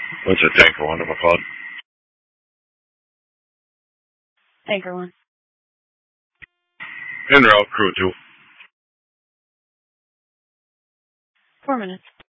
What's a tanker one? Am I called? Tanker 1. En route, crew 2. 4 minutes.